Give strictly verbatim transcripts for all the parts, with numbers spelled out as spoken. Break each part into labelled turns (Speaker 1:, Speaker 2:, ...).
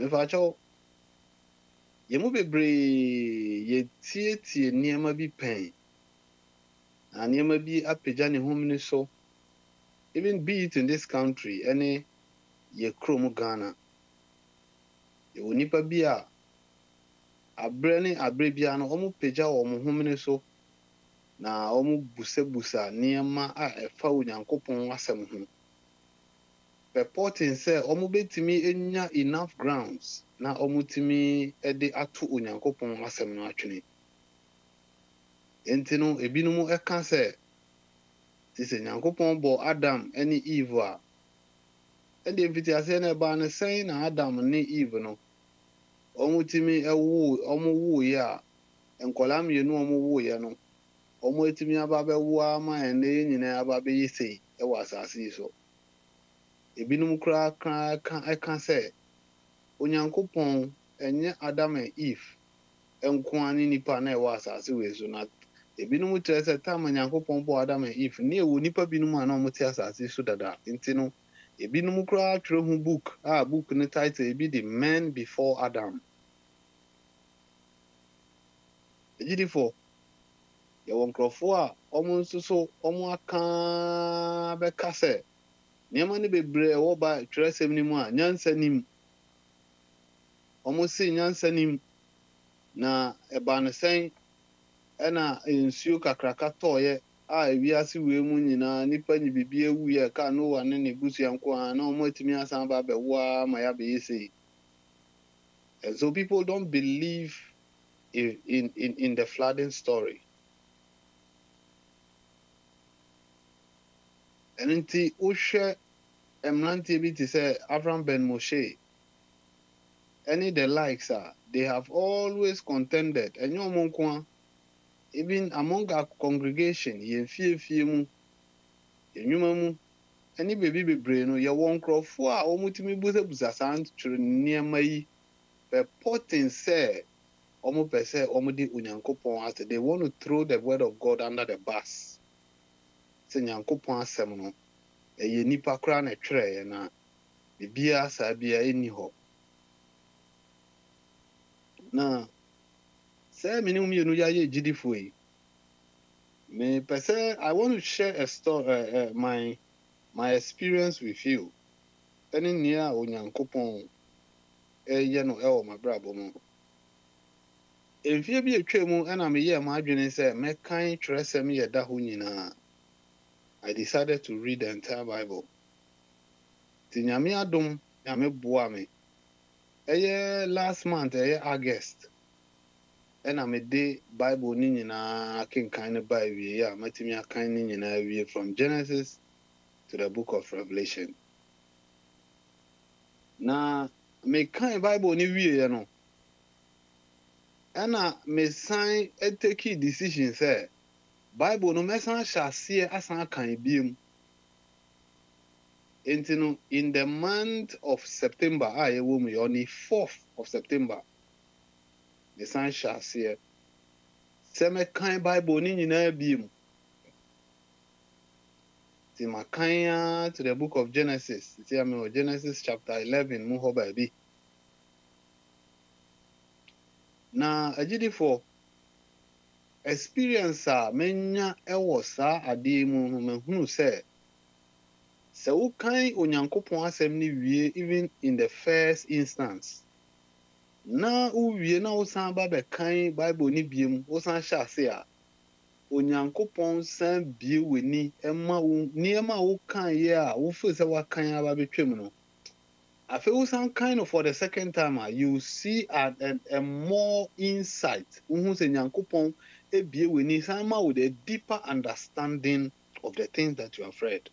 Speaker 1: if I show yemu bebre ye tie tie niema bi pen na niema bi apagya ne hom ni so, even be it in this country any ye krom Ghana ye onipa bi a abre ne abre bia no omo pagya wo mo hom ni so na omo busa-busa niema a efa Onyankopon asem ho. Purporting say omo betimi enya enough grounds na omo timi ede ato Onyankopon asem no atwene. Enti no ebinom eka say tise Nyankopon bo Adam ene Eve a ede mfiti ase na eba ne sen na Adam ne Eve no omo timi ewo omo wo ye a enkola mienu omo wo ye no omo etimi aba be wo ama ene nyina aba be yesei e wa asase so. Ebinom kra kra ka eka say Onyankopon enye Adam and Eve enko ani nipa na e wa asase we so na ebinom tell say time Nyankopon bo Adam and Eve ne ewo nipa binom a na omo te asase so dada. Enti no ebinom kra twerɛ hu book ah book ne title e bi the Men Before Adam. Ejidifo ye won krofo a omo nso so omo aka be ka say niema ne bebre e wo ba twerɛsɛm ni mu a nyansa nim. Omo se nyansa nim na eba ne sen ena ensuo kakraka toye a ewiase we mu nyina nipa nyi bibie wu ye ka no wa ne ne busu yanko a na omo atimi asan ba be wa ma ya be yesi. And so people don't believe in in in, in the flooding story. And nti uhwe emrantie bi ti say Abraham Ben Moshe any the likes are they have always contended and your monko even among our congregation ye fie fie mu enwuma mu any baby bebre no ye won krofo a omutimi buza buza san twere niema yi purporting say omo pese omo di Onyankopon as they want to throw the word of God under the bus. Say Nyankopon asem no eye nipa kra na twere na bibia sa bia eni ho. Na say minimum yenu ya ye gidifo yi. Me pese I want to share a story uh, uh, my my experience with you. Any near Onyankopon eh ye no e o mabrabo mo. Emfie bi etwa mu na me ye ma adwene say me kan twerɛsɛm ye da ho nyina. I decided to read the entire Bible. Ti nyame adom nyame boa me. Eye last month eye August. Ena me de Bible ni nyina kenkan ne ba wie ya matimi akan ni nyina wie from Genesis to the book of Revelation. Na me kan Bible ni wie ye no. Ena me sign e take decision say Bible no me san hyase asan kan biem. Enti no in the month of September a ye wo mu on the fourth of September me san hyase se me kan Bible ni nyina biem. Ti makanya to the book of Genesis. See I mean Genesis chapter eleven mu ho ba bi. Na agidifo experience a menya ewo sa ade mu no mahunu se se wo kan Onyankopon asem ni wie even in the first instance. Na wo wie na wo san ba be kan Bible ni biem, wo san sha se a Onyankopon san bie weni ema wo niema wo kan ye a wo fe se wa kan aba betwem no. Afi wo san kind of for the second time uh, you see a, a, a more insight. Who say Nyankopon e bie weni san ma with a deeper understanding of the things that you have read.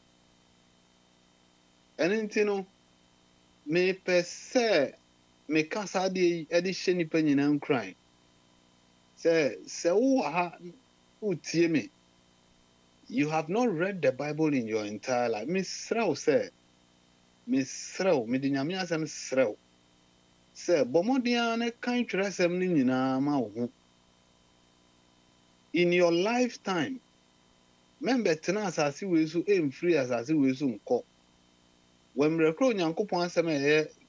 Speaker 1: And you know, me per se me kasa de e de hye nipa nyina nkran. Say se wo ha utie me. You have not read the Bible in your entire life. Me sraw say me sraw me de nyame asem sraw. Say bomodia na kan twerɛsɛm ni nyina ma wo ho. In your lifetime member tena asase we so emfiri asase we so nko. When rekro Nyankopon asem e